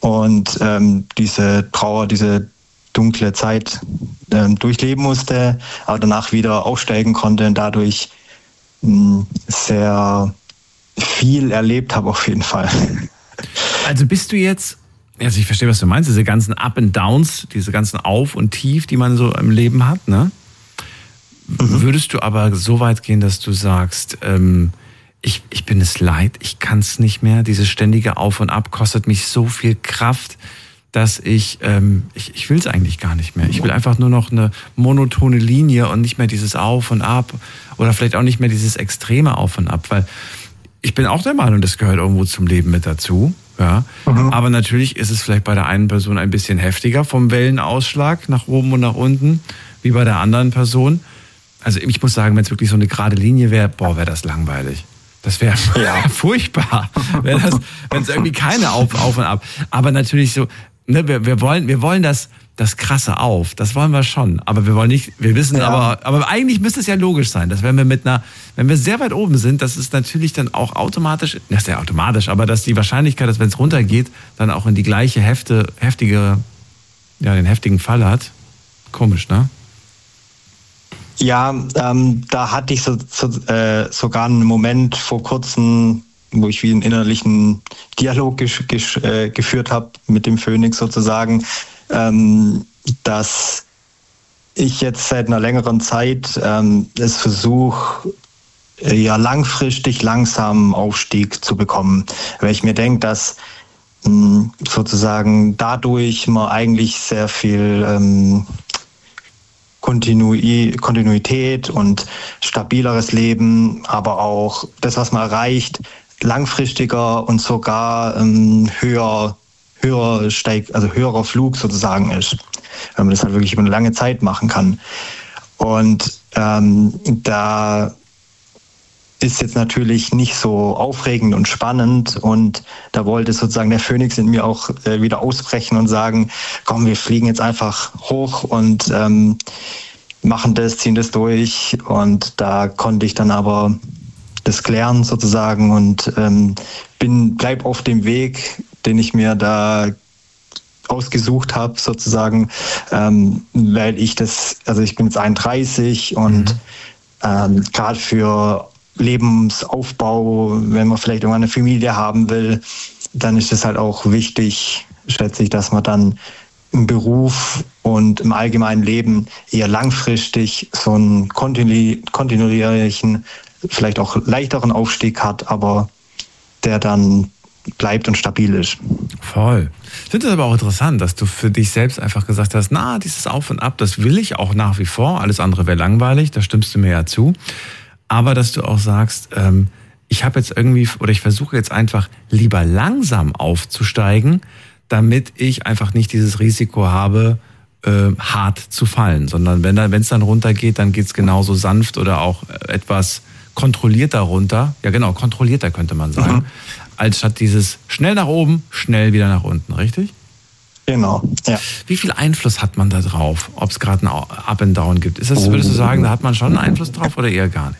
und diese Trauer, diese dunkle Zeit durchleben musste, aber danach wieder aufsteigen konnte und dadurch sehr viel erlebt habe auf jeden Fall. Also bist du jetzt, also ich verstehe, was du meinst, diese ganzen Up and Downs, diese ganzen Auf und Tief, die man so im Leben hat, ne? Würdest du aber so weit gehen, dass du sagst, ich bin es leid, ich kann es nicht mehr, dieses ständige Auf und Ab kostet mich so viel Kraft, dass ich will es eigentlich gar nicht mehr. Ich will einfach nur noch eine monotone Linie und nicht mehr dieses Auf und Ab oder vielleicht auch nicht mehr dieses extreme Auf und Ab, weil ich bin auch der Meinung, das gehört irgendwo zum Leben mit dazu. Ja. Aber natürlich ist es vielleicht bei der einen Person ein bisschen heftiger vom Wellenausschlag nach oben und nach unten, wie bei der anderen Person. Also ich muss sagen, wenn es wirklich so eine gerade Linie wäre, wäre das langweilig. Das wäre furchtbar, wenn es irgendwie keine Auf und Ab. Aber natürlich so, ne, wir wollen das krasse Auf, das wollen wir schon. Aber wir wollen nicht, wir wissen aber eigentlich müsste es ja logisch sein, dass wenn wir sehr weit oben sind, dass es natürlich dann auch automatisch, das ist ja automatisch, aber dass die Wahrscheinlichkeit, dass wenn es runtergeht, dann auch in die gleiche den heftigen Fall hat. Komisch, ne? Ja, da hatte ich sogar einen Moment vor kurzem, wo ich wie einen innerlichen Dialog geführt habe mit dem Phönix sozusagen, dass ich jetzt seit einer längeren Zeit es versuche, langfristig langsam Aufstieg zu bekommen. Weil ich mir denke, dass sozusagen dadurch man eigentlich sehr viel Kontinuität und stabileres Leben, aber auch das, was man erreicht, langfristiger und sogar höherer Flug sozusagen ist, wenn man das halt wirklich über eine lange Zeit machen kann. Und da ist jetzt natürlich nicht so aufregend und spannend und da wollte sozusagen der Phönix in mir auch wieder ausbrechen und sagen, komm, wir fliegen jetzt einfach hoch und ziehen das durch und da konnte ich dann aber das klären sozusagen und bleib auf dem Weg, den ich mir da ausgesucht habe sozusagen, weil ich bin jetzt 31 und gerade für Lebensaufbau, wenn man vielleicht irgendwann eine Familie haben will, dann ist es halt auch wichtig, schätze ich, dass man dann im Beruf und im allgemeinen Leben eher langfristig so einen kontinuierlichen, vielleicht auch leichteren Aufstieg hat, aber der dann bleibt und stabil ist. Voll. Ich finde es aber auch interessant, dass du für dich selbst einfach gesagt hast, dieses Auf und Ab, das will ich auch nach wie vor, alles andere wäre langweilig, da stimmst du mir ja zu. Aber dass du auch sagst, ich versuche jetzt einfach lieber langsam aufzusteigen, damit ich einfach nicht dieses Risiko habe, hart zu fallen, sondern wenn es dann runtergeht, dann geht es genauso sanft oder auch etwas kontrollierter runter. Ja genau, kontrollierter könnte man sagen. Als statt dieses schnell nach oben, schnell wieder nach unten, richtig? Genau, ja. Wie viel Einfluss hat man da drauf, ob es gerade ein Up and Down gibt? Würdest du sagen, da hat man schon einen Einfluss drauf oder eher gar nicht?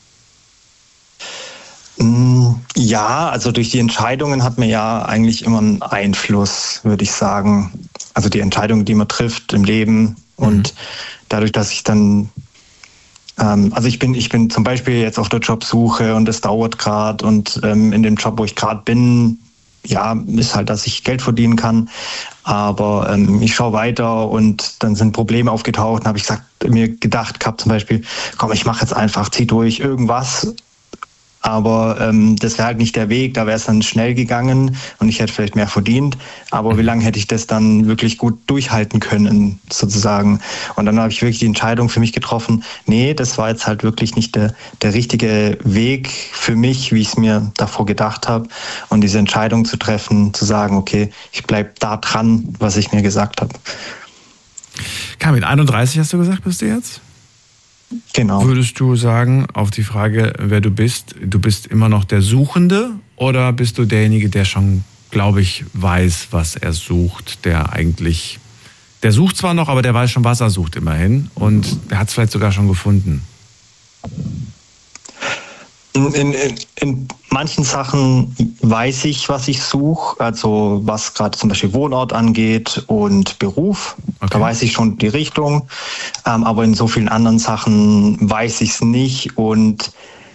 Ja, also durch die Entscheidungen hat man ja eigentlich immer einen Einfluss, würde ich sagen. Also die Entscheidungen, die man trifft im Leben und dadurch, dass ich dann, ich bin zum Beispiel jetzt auf der Jobsuche und es dauert gerade und in dem Job, wo ich gerade bin, ist halt, dass ich Geld verdienen kann, aber ich schaue weiter und dann sind Probleme aufgetaucht und habe ich mir gedacht gehabt zum Beispiel, komm, ich mache jetzt einfach, zieh durch irgendwas. Aber das wäre halt nicht der Weg, da wäre es dann schnell gegangen und ich hätte vielleicht mehr verdient. Aber wie lange hätte ich das dann wirklich gut durchhalten können, sozusagen? Und dann habe ich wirklich die Entscheidung für mich getroffen, nee, das war jetzt halt wirklich nicht der richtige Weg für mich, wie ich es mir davor gedacht habe. Und diese Entscheidung zu treffen, zu sagen, okay, ich bleibe da dran, was ich mir gesagt habe. Kamil, 31 hast du gesagt, bist du jetzt? Genau. Würdest du sagen, auf die Frage, wer du bist immer noch der Suchende oder bist du derjenige, der schon, glaube ich, weiß, was er sucht, der sucht zwar noch, aber der weiß schon, was er sucht immerhin und der hat es vielleicht sogar schon gefunden? manchen Sachen weiß ich, was ich suche, also was gerade zum Beispiel Wohnort angeht und Beruf. Okay. Da weiß ich schon die Richtung, aber in so vielen anderen Sachen weiß ich es nicht. Und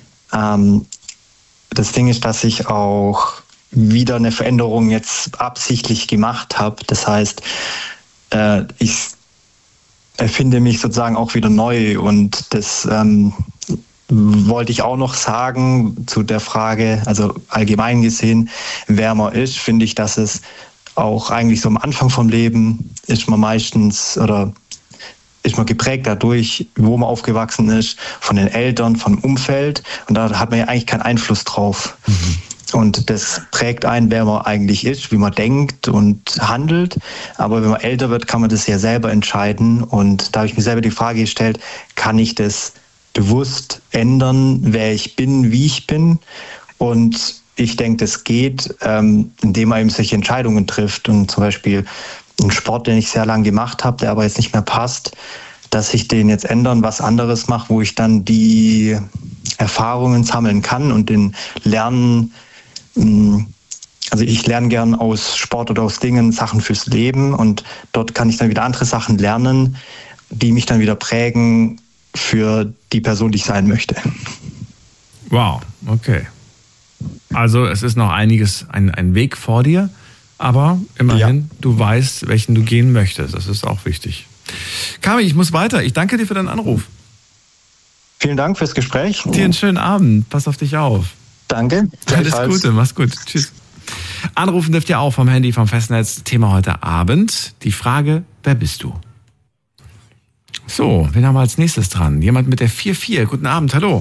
das Ding ist, dass ich auch wieder eine Veränderung jetzt absichtlich gemacht habe. Das heißt, ich erfinde mich sozusagen auch wieder neu, und das wollte ich auch noch sagen zu der Frage, also allgemein gesehen, wer man ist, finde ich, dass es auch eigentlich so am Anfang vom Leben ist man meistens oder ist man geprägt dadurch, wo man aufgewachsen ist, von den Eltern, vom Umfeld, und da hat man ja eigentlich keinen Einfluss drauf. Und das prägt einen, wer man eigentlich ist, wie man denkt und handelt. Aber wenn man älter wird, kann man das ja selber entscheiden. Und da habe ich mir selber die Frage gestellt, kann ich das bewusst ändern, wer ich bin, wie ich bin? Und ich denke, das geht, indem man eben solche Entscheidungen trifft. Und zum Beispiel einen Sport, den ich sehr lange gemacht habe, der aber jetzt nicht mehr passt, dass ich den jetzt ändern, was anderes mache, wo ich dann die Erfahrungen sammeln kann und den Lernen. Also ich lerne gern aus Sport oder aus Dingen Sachen fürs Leben, und dort kann ich dann wieder andere Sachen lernen, die mich dann wieder prägen für die Person, die ich sein möchte. Wow, okay. Also es ist noch einiges, ein Weg vor dir, aber immerhin, du weißt, welchen du gehen möchtest. Das ist auch wichtig. Kami, ich muss weiter. Ich danke dir für deinen Anruf. Vielen Dank fürs Gespräch. Dir einen schönen Abend. Pass auf dich auf. Danke. Alles Gute, mach's gut. Tschüss. Anrufen dürft ihr auch vom Handy, vom Festnetz. Thema heute Abend. Die Frage, wer bist du? So, wen haben wir als nächstes dran? Jemand mit der 44. Guten Abend, hallo.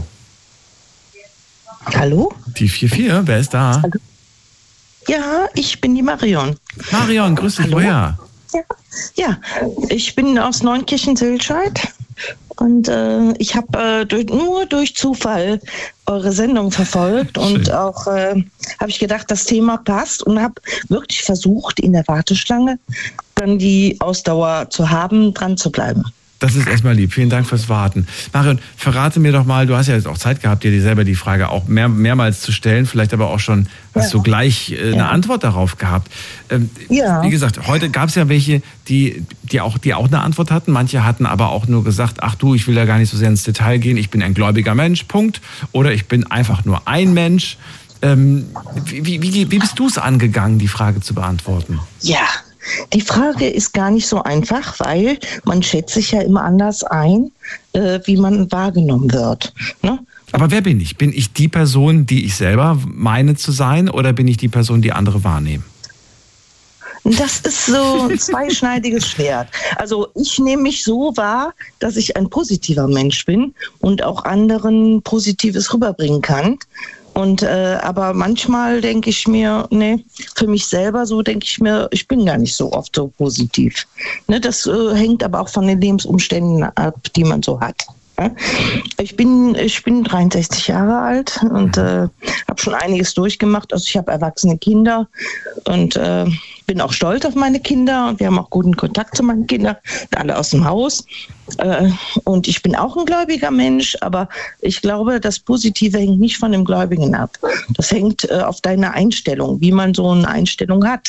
Hallo? Die 44, wer ist da? Hallo. Ja, ich bin die Marion. Marion, grüß dich, woher? Ja, ich bin aus Neunkirchen-Sülscheid. Und ich habe nur durch Zufall eure Sendung verfolgt. Schön. Und auch habe ich gedacht, das Thema passt, und habe wirklich versucht, in der Warteschlange dann die Ausdauer zu haben, dran zu bleiben. Das ist erstmal lieb. Vielen Dank fürs Warten. Marion, verrate mir doch mal, du hast ja jetzt auch Zeit gehabt, dir selber die Frage auch mehrmals zu stellen, vielleicht aber auch schon hast du gleich eine Antwort darauf gehabt. Wie gesagt, heute gab es ja welche, die auch eine Antwort hatten. Manche hatten aber auch nur gesagt, ach du, ich will da gar nicht so sehr ins Detail gehen, ich bin ein gläubiger Mensch, Punkt. Oder ich bin einfach nur ein Mensch. Wie bist du es angegangen, die Frage zu beantworten? Ja. Die Frage ist gar nicht so einfach, weil man schätzt sich ja immer anders ein, wie man wahrgenommen wird. Ne? Aber wer bin ich? Bin ich die Person, die ich selber meine zu sein, oder bin ich die Person, die andere wahrnehmen? Das ist so ein zweischneidiges Schwert. Also ich nehme mich so wahr, dass ich ein positiver Mensch bin und auch anderen Positives rüberbringen kann. Und aber manchmal denke ich mir, für mich selber so denke ich mir, ich bin gar nicht so oft so positiv. Ne, das hängt aber auch von den Lebensumständen ab, die man so hat. Ich bin 63 Jahre alt und habe schon einiges durchgemacht. Also ich habe erwachsene Kinder und bin auch stolz auf meine Kinder, und wir haben auch guten Kontakt zu meinen Kindern, alle aus dem Haus. Und ich bin auch ein gläubiger Mensch, aber ich glaube, das Positive hängt nicht von dem Gläubigen ab. Das hängt auf deine Einstellung, wie man so eine Einstellung hat.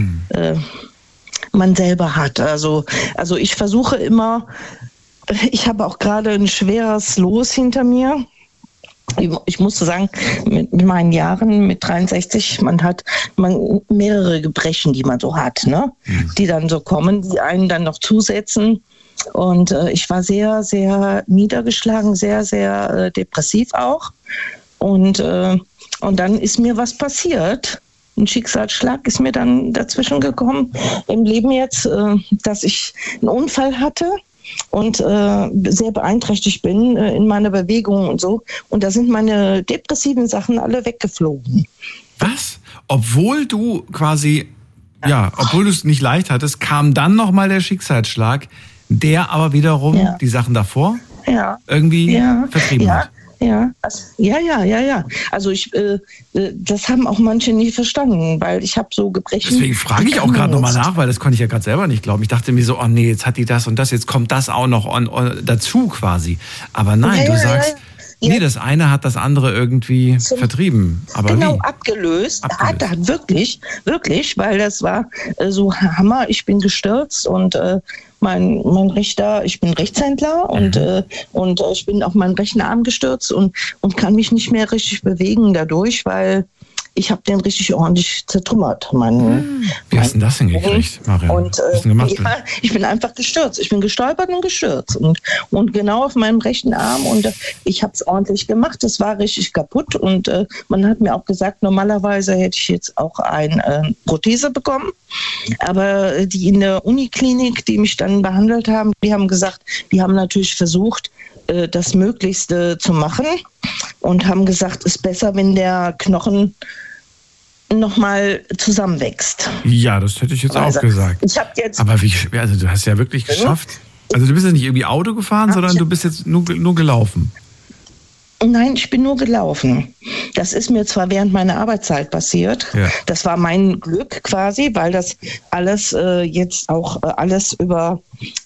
Man selber hat. Also ich versuche immer, ich habe auch gerade ein schweres Los hinter mir. Ich muss sagen, mit meinen Jahren, mit 63, man hat mehrere Gebrechen, die man so hat, ne? Die dann so kommen, die einen dann noch zusetzen. Und ich war sehr, sehr niedergeschlagen, sehr, sehr depressiv auch. Und dann ist mir was passiert. Ein Schicksalsschlag ist mir dann dazwischen gekommen im Leben jetzt, dass ich einen Unfall hatte und sehr beeinträchtigt bin in meiner Bewegung und so. Und da sind meine depressiven Sachen alle weggeflogen. Was? Obwohl du quasi, obwohl du es nicht leicht hattest, kam dann nochmal der Schicksalsschlag, der aber wiederum die Sachen davor irgendwie vertrieben hat. Ja. Also das haben auch manche nie verstanden, weil ich habe so Gebrechen. Deswegen frage ich auch gerade nochmal nach, weil das konnte ich ja gerade selber nicht glauben. Ich dachte mir so, oh nee, jetzt hat die das und das, jetzt kommt das auch noch dazu quasi. Aber nein, du sagst, Nee, das eine hat das andere irgendwie vertrieben. Aber genau, wie? abgelöst. Hat wirklich, weil das war so Hammer. Ich bin gestürzt und mein Rechter, ich bin Rechtshändler und ich bin auf meinen rechten Arm gestürzt und kann mich nicht mehr richtig bewegen dadurch, weil ich habe den richtig ordentlich zertrümmert. Wie hast du das denn gekriegt, Marion? Und ich bin einfach gestürzt. Ich bin gestolpert und gestürzt. Und genau auf meinem rechten Arm. Und ich habe es ordentlich gemacht. Es war richtig kaputt. Und man hat mir auch gesagt, normalerweise hätte ich jetzt auch eine Prothese bekommen. Aber die in der Uniklinik, die mich dann behandelt haben, die haben gesagt, die haben natürlich versucht, das Möglichste zu machen. Und haben gesagt, es ist besser, wenn der Knochen nochmal zusammenwächst. Ja, das hätte ich jetzt auch gesagt. Aber wie schwer, also du hast ja wirklich geschafft. Also du bist ja nicht irgendwie Auto gefahren, sondern du bist jetzt nur gelaufen. Nein, ich bin nur gelaufen. Das ist mir zwar während meiner Arbeitszeit passiert. Ja. Das war mein Glück quasi, weil das alles jetzt auch alles über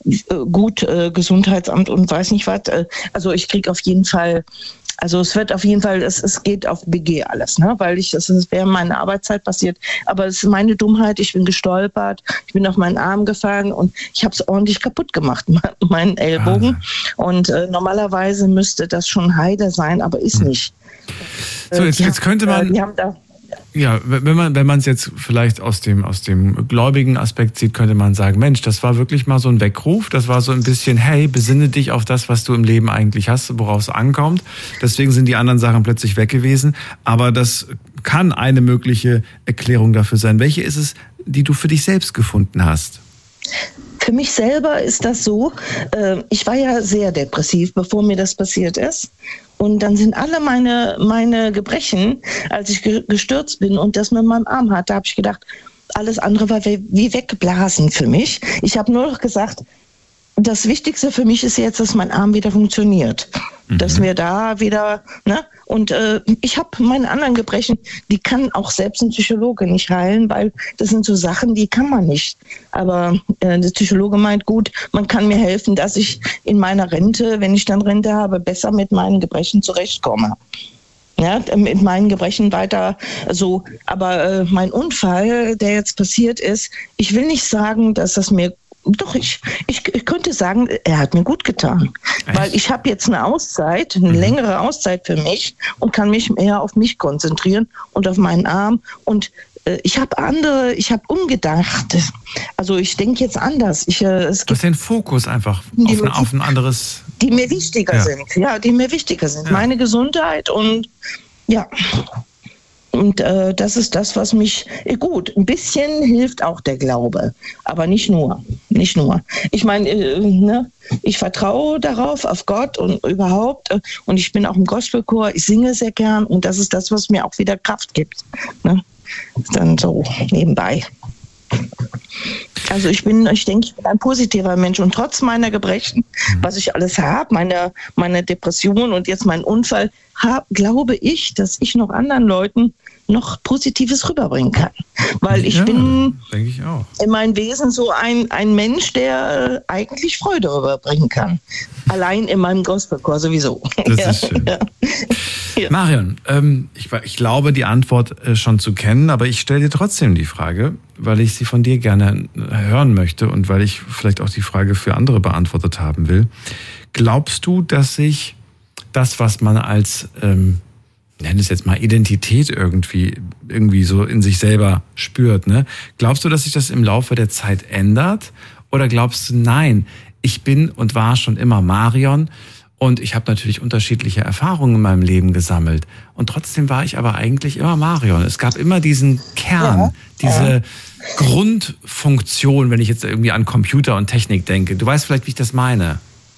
gut Gesundheitsamt und weiß nicht was. Also ich kriege auf jeden Fall. Also es wird auf jeden Fall, es geht auf BG alles, ne? Weil es ist während meiner Arbeitszeit passiert. Aber es ist meine Dummheit, ich bin gestolpert, ich bin auf meinen Arm gefallen und ich habe es ordentlich kaputt gemacht, meinen Ellbogen. Und normalerweise müsste das schon heile sein, aber ist nicht. So, jetzt könnte man... Ja, wenn man es jetzt vielleicht aus dem gläubigen Aspekt sieht, könnte man sagen, Mensch, das war wirklich mal so ein Weckruf, das war so ein bisschen, hey, besinne dich auf das, was du im Leben eigentlich hast, worauf es ankommt. Deswegen sind die anderen Sachen plötzlich weg gewesen. Aber das kann eine mögliche Erklärung dafür sein. Welche ist es, die du für dich selbst gefunden hast? Für mich selber ist das so, ich war ja sehr depressiv, bevor mir das passiert ist. Und dann sind alle meine Gebrechen, als ich gestürzt bin und das mit meinem Arm hatte, habe ich gedacht, alles andere war wie weggeblasen für mich. Ich habe nur noch gesagt, das Wichtigste für mich ist jetzt, dass mein Arm wieder funktioniert. Dass wir da wieder, ne? Und ich habe meine anderen Gebrechen, die kann auch selbst ein Psychologe nicht heilen, weil das sind so Sachen, die kann man nicht. Aber der Psychologe meint, gut, man kann mir helfen, dass ich in meiner Rente, wenn ich dann Rente habe, besser mit meinen Gebrechen zurechtkomme. Ja, mit meinen Gebrechen weiter so. Aber mein Unfall, der jetzt passiert ist, ich will nicht sagen, dass das mir doch, ich könnte sagen, er hat mir gut getan. Echt? Weil ich habe jetzt eine Auszeit, eine längere Auszeit für mich und kann mich mehr auf mich konzentrieren und auf meinen Arm. Und ich habe umgedacht. Also ich denke jetzt anders. Du hast den Fokus einfach auf ein anderes... Die mir wichtiger sind. Ja, die mir wichtiger sind. Ja. Meine Gesundheit und ja... Und das ist das, was mich, gut, ein bisschen hilft auch der Glaube, aber nicht nur. Ich meine, ich vertraue darauf, auf Gott und überhaupt. Und ich bin auch im Gospelchor, ich singe sehr gern und das ist das, was mir auch wieder Kraft gibt. Ne? Dann so nebenbei. Also ich denke, ich bin ein positiver Mensch und trotz meiner Gebrechen, was ich alles habe, meine Depression und jetzt meinen Unfall, glaube ich, dass ich noch anderen Leuten noch Positives rüberbringen kann. Weil ich bin denke ich auch. In meinem Wesen so ein Mensch, der eigentlich Freude rüberbringen kann. Allein in meinem Gospelchor sowieso. Das ist schön. Ja. Marion, ich glaube, die Antwort schon zu kennen, aber ich stelle dir trotzdem die Frage, weil ich sie von dir gerne hören möchte und weil ich vielleicht auch die Frage für andere beantwortet haben will. Glaubst du, dass sich das, was man als, nenn es jetzt mal Identität irgendwie so in sich selber spürt, ne? Glaubst du, dass sich das im Laufe der Zeit ändert? Oder glaubst du, nein, ich bin und war schon immer Marion und ich habe natürlich unterschiedliche Erfahrungen in meinem Leben gesammelt. Und trotzdem war ich aber eigentlich immer Marion. Es gab immer diesen Kern, diese Grundfunktion, wenn ich jetzt irgendwie an Computer und Technik denke. Du weißt vielleicht, wie ich das meine.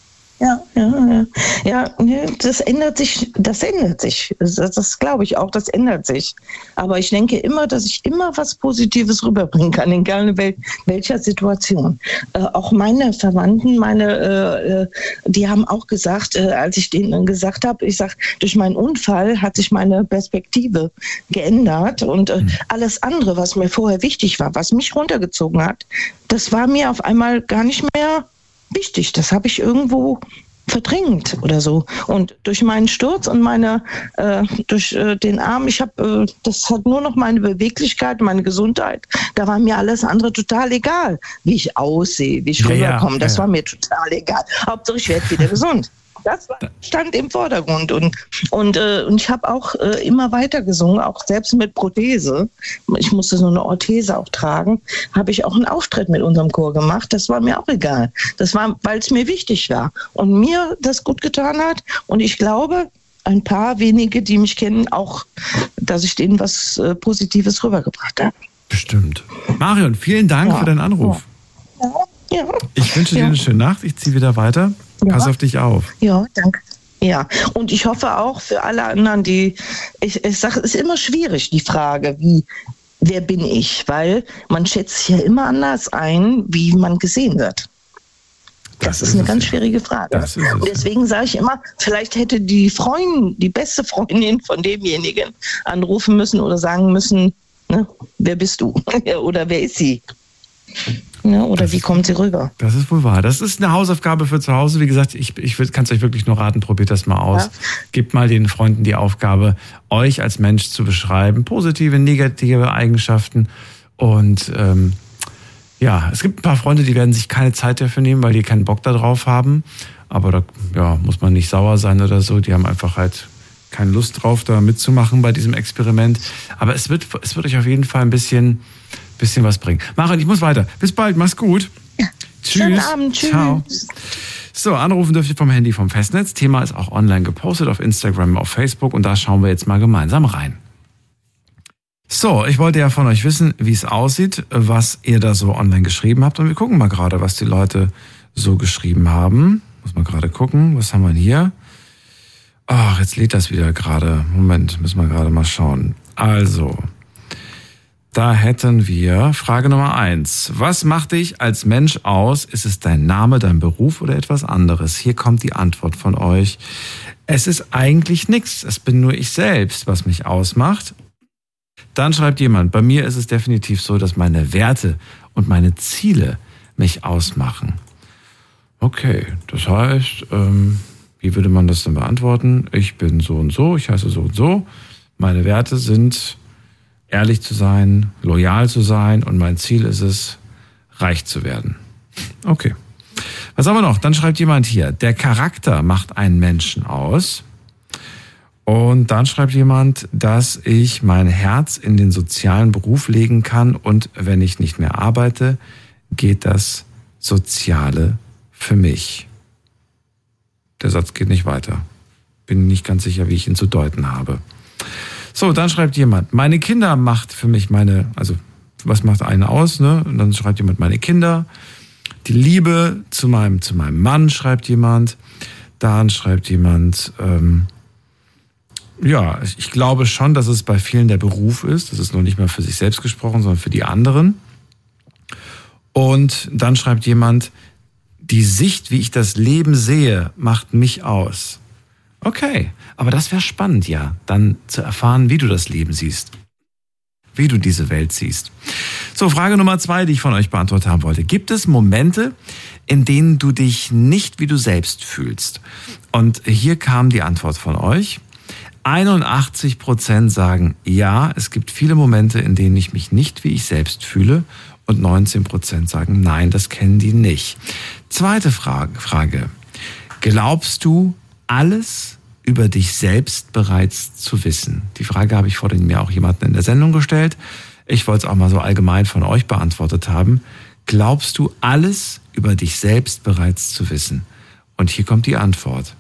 Ja, das ändert sich. Das glaube ich auch, das ändert sich. Aber ich denke immer, dass ich immer was Positives rüberbringen kann, egal in welcher Situation. Auch meine Verwandten, die haben auch gesagt, als ich denen gesagt habe, ich sage, durch meinen Unfall hat sich meine Perspektive geändert und alles andere, was mir vorher wichtig war, was mich runtergezogen hat, das war mir auf einmal gar nicht mehr wichtig. Das habe ich irgendwo verdrängt oder so. Und durch meinen Sturz und durch den Arm, das hat nur noch meine Beweglichkeit, meine Gesundheit. Da war mir alles andere total egal, wie ich aussehe, wie ich rüberkomme. Das war mir total egal. Hauptsache ich werde wieder gesund. Das stand im Vordergrund und ich habe auch immer weiter gesungen, auch selbst mit Prothese. Ich musste so eine Orthese auch tragen, habe ich auch einen Auftritt mit unserem Chor gemacht. Das war mir auch egal. Das war, weil es mir wichtig war und mir das gut getan hat. Und ich glaube, ein paar wenige, die mich kennen, auch, dass ich denen was Positives rübergebracht habe. Bestimmt. Marion, vielen Dank für deinen Anruf. Ja. Ich wünsche dir eine schöne Nacht. Ich ziehe wieder weiter. Pass auf dich auf. Ja, danke. Ja, und ich hoffe auch für alle anderen, ich sage, es ist immer schwierig, die Frage, wer bin ich? Weil man schätzt sich ja immer anders ein, wie man gesehen wird. Das ist eine ganz schwierige Frage. Und deswegen sage ich immer, vielleicht hätte die beste Freundin von demjenigen anrufen müssen oder sagen müssen, ne, wer bist du? Oder wer ist sie? Ne, oder wie kommt sie rüber? Das ist wohl wahr. Das ist eine Hausaufgabe für zu Hause. Wie gesagt, ich kann es euch wirklich nur raten, probiert das mal aus. Ja. Gebt mal den Freunden die Aufgabe, euch als Mensch zu beschreiben. Positive, negative Eigenschaften. Und es gibt ein paar Freunde, die werden sich keine Zeit dafür nehmen, weil die keinen Bock darauf haben. Aber da muss man nicht sauer sein oder so. Die haben einfach halt keine Lust drauf, da mitzumachen bei diesem Experiment. Aber es wird euch auf jeden Fall ein bisschen was bringen. Marion, ich muss weiter. Bis bald, mach's gut. Ja. Tschüss. Schönen Abend, tschüss. Ciao. So, anrufen dürft ihr vom Handy vom Festnetz. Thema ist auch online gepostet auf Instagram, auf Facebook und da schauen wir jetzt mal gemeinsam rein. So, ich wollte ja von euch wissen, wie es aussieht, was ihr da so online geschrieben habt und wir gucken mal gerade, was die Leute so geschrieben haben. Muss mal gerade gucken, was haben wir denn hier? Ach, jetzt lädt das wieder gerade. Moment, müssen wir gerade mal schauen. Also, da hätten wir Frage Nummer 1. Was macht dich als Mensch aus? Ist es dein Name, dein Beruf oder etwas anderes? Hier kommt die Antwort von euch. Es ist eigentlich nichts. Es bin nur ich selbst, was mich ausmacht. Dann schreibt jemand, bei mir ist es definitiv so, dass meine Werte und meine Ziele mich ausmachen. Okay, das heißt, wie würde man das denn beantworten? Ich bin so und so, ich heiße so und so. Meine Werte sind ehrlich zu sein, loyal zu sein und mein Ziel ist es, reich zu werden. Okay. Was haben wir noch? Dann schreibt jemand hier, der Charakter macht einen Menschen aus. Und dann schreibt jemand, dass ich mein Herz in den sozialen Beruf legen kann und wenn ich nicht mehr arbeite, geht das Soziale für mich. Der Satz geht nicht weiter. Bin nicht ganz sicher, wie ich ihn zu deuten habe. So, dann schreibt jemand, meine Kinder macht für mich was macht einen aus, ne? Und dann schreibt jemand, meine Kinder. Die Liebe zu meinem Mann, schreibt jemand. Dann schreibt jemand, ich glaube schon, dass es bei vielen der Beruf ist. Das ist noch nicht mal für sich selbst gesprochen, sondern für die anderen. Und dann schreibt jemand, die Sicht, wie ich das Leben sehe, macht mich aus. Okay, aber das wäre spannend, ja, dann zu erfahren, wie du das Leben siehst. Wie du diese Welt siehst. So, Frage Nummer 2, die ich von euch beantwortet haben wollte. Gibt es Momente, in denen du dich nicht wie du selbst fühlst? Und hier kam die Antwort von euch. 81% sagen, ja, es gibt viele Momente, in denen ich mich nicht wie ich selbst fühle. Und 19% sagen, nein, das kennen die nicht. Zweite Frage. Glaubst du, alles über dich selbst bereits zu wissen? Die Frage habe ich vorhin mir auch jemanden in der Sendung gestellt. Ich wollte es auch mal so allgemein von euch beantwortet haben. Glaubst du, alles über dich selbst bereits zu wissen? Und hier kommt die Antwort.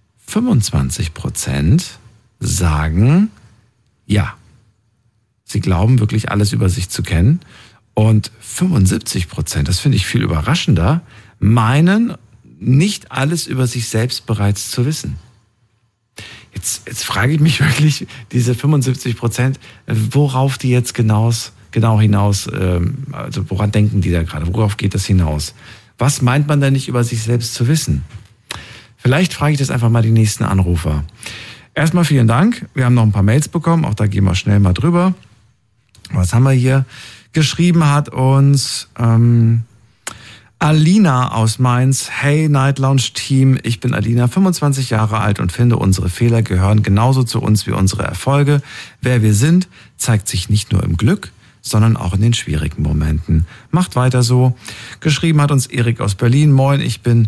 25% sagen ja. Sie glauben wirklich alles über sich zu kennen. Und 75%, das finde ich viel überraschender, meinen, nicht alles über sich selbst bereits zu wissen. Jetzt frage ich mich wirklich, diese 75%, worauf die jetzt genau hinaus, also woran denken die da gerade, worauf geht das hinaus? Was meint man denn nicht über sich selbst zu wissen? Vielleicht frage ich das einfach mal die nächsten Anrufer. Erstmal vielen Dank, wir haben noch ein paar Mails bekommen, auch da gehen wir schnell mal drüber. Was haben wir hier? Geschrieben hat uns Alina aus Mainz. Hey Night Lounge Team, ich bin Alina, 25 Jahre alt und finde, unsere Fehler gehören genauso zu uns wie unsere Erfolge. Wer wir sind, zeigt sich nicht nur im Glück, sondern auch in den schwierigen Momenten. Macht weiter so. Geschrieben hat uns Erik aus Berlin. Moin, ich bin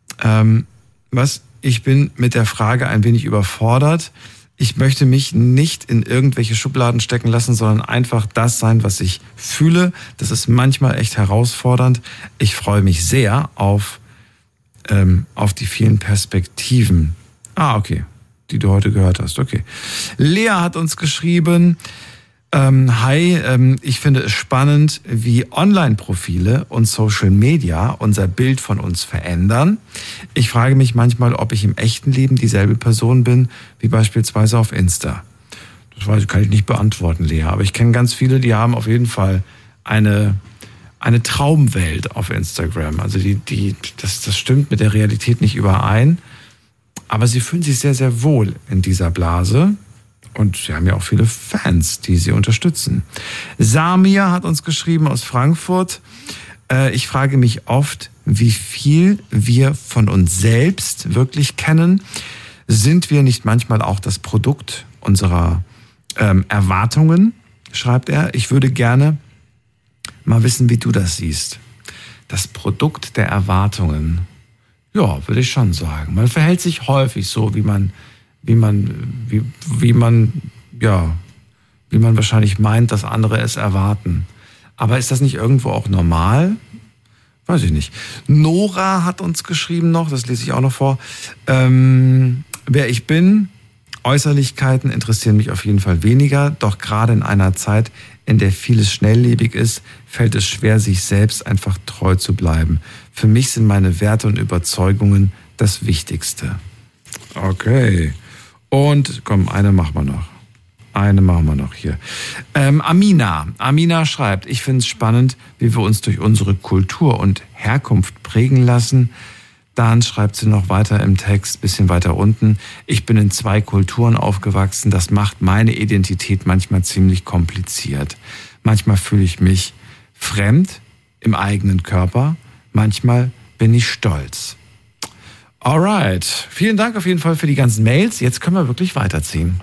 mit der Frage ein wenig überfordert. Ich möchte mich nicht in irgendwelche Schubladen stecken lassen, sondern einfach das sein, was ich fühle. Das ist manchmal echt herausfordernd. Ich freue mich sehr auf die vielen Perspektiven. Okay, die du heute gehört hast. Okay. Lea hat uns geschrieben, hi, ich finde es spannend, wie Online-Profile und Social Media unser Bild von uns verändern. Ich frage mich manchmal, ob ich im echten Leben dieselbe Person bin, wie beispielsweise auf Insta. Das kann ich nicht beantworten, Lea, aber ich kenne ganz viele, die haben auf jeden Fall eine Traumwelt auf Instagram. Also das stimmt mit der Realität nicht überein, aber sie fühlen sich sehr, sehr wohl in dieser Blase. Und sie haben ja auch viele Fans, die sie unterstützen. Samir hat uns geschrieben aus Frankfurt. Ich frage mich oft, wie viel wir von uns selbst wirklich kennen. Sind wir nicht manchmal auch das Produkt unserer Erwartungen, schreibt er. Ich würde gerne mal wissen, wie du das siehst. Das Produkt der Erwartungen. Ja, würde ich schon sagen. Man verhält sich häufig so, wie man wahrscheinlich meint, dass andere es erwarten. Aber ist das nicht irgendwo auch normal? Weiß ich nicht. Nora hat uns geschrieben noch, das lese ich auch noch vor. Wer ich bin, Äußerlichkeiten interessieren mich auf jeden Fall weniger, doch gerade in einer Zeit, in der vieles schnelllebig ist, fällt es schwer, sich selbst einfach treu zu bleiben. Für mich sind meine Werte und Überzeugungen das Wichtigste. Okay. Und komm, eine machen wir noch hier. Amina schreibt, ich finde es spannend, wie wir uns durch unsere Kultur und Herkunft prägen lassen. Dann schreibt sie noch weiter im Text, bisschen weiter unten. Ich bin in 2 Kulturen aufgewachsen. Das macht meine Identität manchmal ziemlich kompliziert. Manchmal fühle ich mich fremd im eigenen Körper. Manchmal bin ich stolz. Alright. Vielen Dank auf jeden Fall für die ganzen Mails. Jetzt können wir wirklich weiterziehen.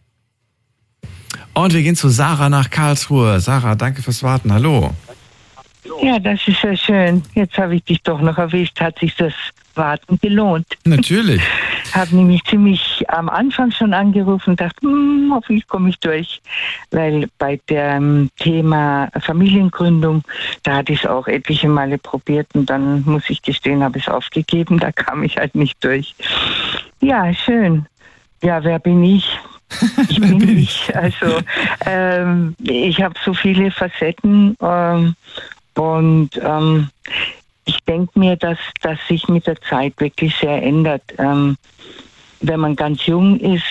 Und wir gehen zu Sarah nach Karlsruhe. Sarah, danke fürs Warten. Hallo. Ja, das ist ja schön. Jetzt habe ich dich doch noch erwischt. Hat sich das Warten gelohnt? Natürlich. Habe nämlich ziemlich am Anfang schon angerufen und dachte, hoffentlich komme ich durch. Weil bei dem Thema Familiengründung, da hatte ich es auch etliche Male probiert und dann muss ich gestehen, habe ich es aufgegeben. Da kam ich halt nicht durch. Ja, schön. Ja, wer bin ich? Ich bin ich. Also ich habe so viele Facetten und ich denke mir, dass sich mit der Zeit wirklich sehr ändert. Wenn man ganz jung ist,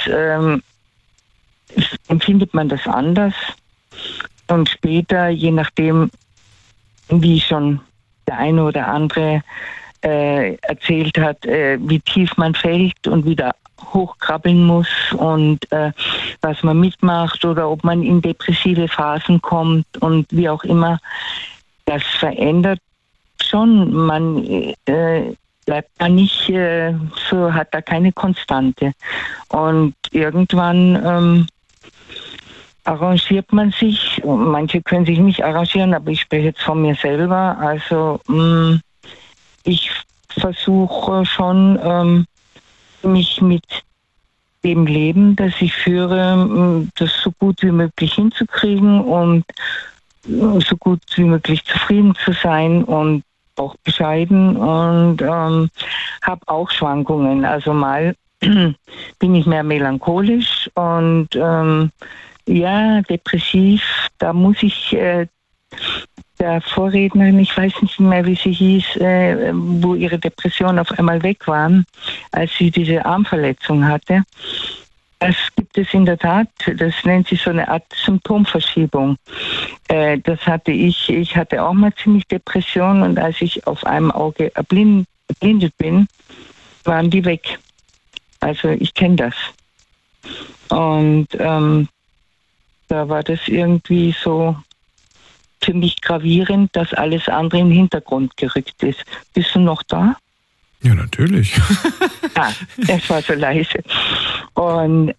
empfindet man das anders. Und später, je nachdem, wie schon der eine oder andere erzählt hat, wie tief man fällt und wieder hochkrabbeln muss und was man mitmacht oder ob man in depressive Phasen kommt und wie auch immer, das verändert schon. Man bleibt da nicht so, hat da keine Konstante. Und irgendwann arrangiert man sich. Manche können sich nicht arrangieren, aber ich spreche jetzt von mir selber. Also ich versuche schon, mich mit dem Leben, das ich führe, das so gut wie möglich hinzukriegen und so gut wie möglich zufrieden zu sein und auch bescheiden und habe auch Schwankungen. Also mal bin ich mehr melancholisch und depressiv. Da muss ich der Vorrednerin, ich weiß nicht mehr, wie sie hieß, wo ihre Depressionen auf einmal weg waren, als sie diese Armverletzung hatte. Das gibt es in der Tat, das nennt sich so eine Art Symptomverschiebung. Das hatte ich. Ich hatte auch mal ziemlich Depressionen und als ich auf einem Auge erblindet bin, waren die weg. Also ich kenne das. Und da war das irgendwie so, für mich gravierend, dass alles andere in den Hintergrund gerückt ist. Bist du noch da? Ja, natürlich. Es war so leise. Und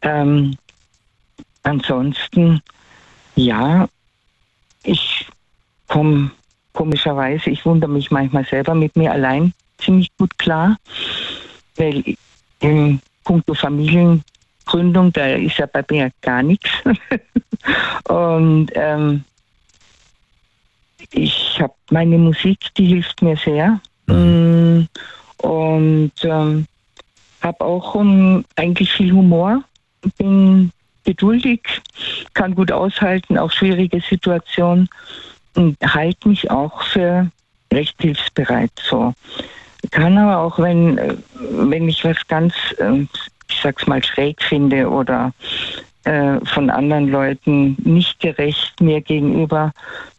ansonsten, ja, ich komme komischerweise, ich wundere mich manchmal selber mit mir allein ziemlich gut klar, weil im puncto Familiengründung, da ist ja bei mir gar nichts. Und ich habe meine Musik, die hilft mir sehr. Und habe auch eigentlich viel Humor, bin geduldig, kann gut aushalten, auch schwierige Situationen und halte mich auch für recht hilfsbereit. So. Kann aber auch, wenn ich was ganz, ich sag's mal, schräg finde oder von anderen Leuten nicht gerecht mir gegenüber,